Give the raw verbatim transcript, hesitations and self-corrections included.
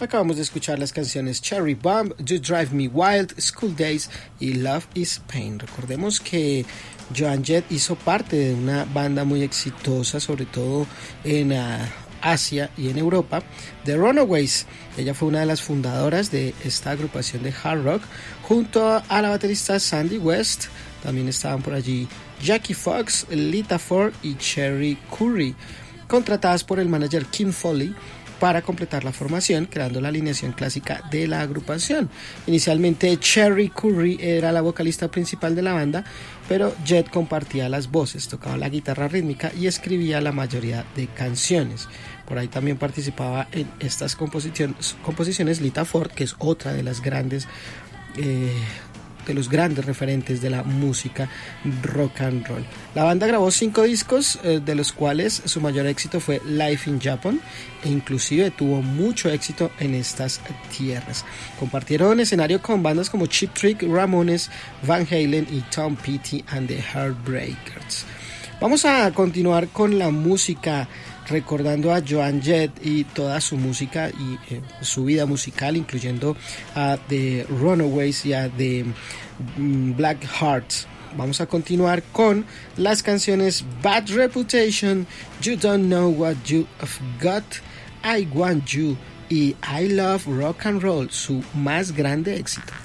Acabamos de escuchar las canciones Cherry Bomb, You Drive Me Wild, School Days y Love is Pain. Recordemos que Joan Jett hizo parte de una banda muy exitosa, sobre todo en uh, Asia y en Europa, The Runaways. Ella fue una de las fundadoras de esta agrupación de hard rock, junto a la baterista Sandy West. También estaban por allí Jackie Fox, Lita Ford y Cherry Curry, contratadas por el manager Kim Foley para completar la formación, creando la alineación clásica de la agrupación. Inicialmente Cherry Curry era la vocalista principal de la banda, pero Jett compartía las voces, tocaba la guitarra rítmica y escribía la mayoría de canciones. Por ahí también participaba en estas composiciones, composiciones Lita Ford, que es otra de las grandes eh, de los grandes referentes de la música rock and roll. La banda grabó cinco discos, eh, de los cuales su mayor éxito fue Life in Japan, e inclusive tuvo mucho éxito en estas tierras. Compartieron escenario con bandas como Cheap Trick, Ramones, Van Halen y Tom Petty and the Heartbreakers. Vamos a continuar con la música, recordando a Joan Jett y toda su música y eh, su vida musical, incluyendo a The Runaways y a The Black Hearts. Vamos a continuar con las canciones Bad Reputation, You Don't Know What You Have Got, I Want You y I Love Rock and Roll, su más grande éxito.